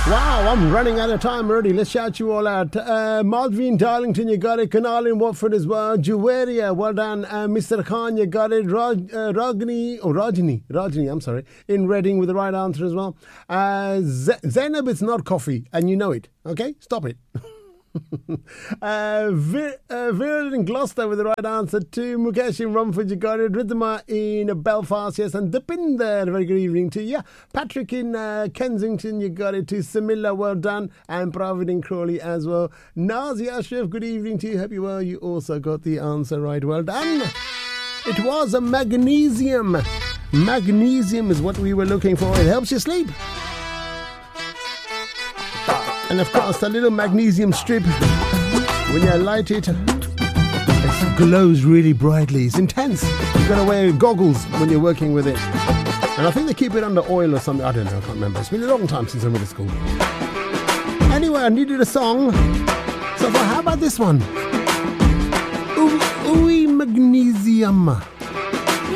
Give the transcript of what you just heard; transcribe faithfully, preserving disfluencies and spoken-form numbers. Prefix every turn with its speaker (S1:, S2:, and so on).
S1: Wow, I'm running out of time already. Let's shout you all out. Uh, Malvin Darlington, you got it. Kanal in Watford as well. Juwaria, well done. Uh, Mister Khan, you got it. Raj, uh, Ragini, oh, Rajini, Rajini, I'm sorry, in Reading with the right answer as well. Uh, Z- Zainab, it's not coffee, and you know it. Okay, stop it. uh, Vir- uh, Viral in Gloucester with the right answer too. Mukesh in Romford, you got it. Ridhima in Belfast, yes. And Dipinder, very good evening to you. Patrick in uh, Kensington, you got it too. Samilla, well done. And Pravid in Crawley as well. Nazi Ashraf, good evening to you. Hope you well. You also got the answer right. Well done. It was a magnesium. Magnesium is what we were looking for. It helps you sleep. And of course, the little magnesium strip, when you light it, it glows really brightly. It's intense. You've got to wear goggles when you're working with it. And I think they keep it under oil or something. I don't know, I can't remember. It's been a long time since I went to school. Anyway, I needed a song. So how about this one? Ooey, ooey magnesium.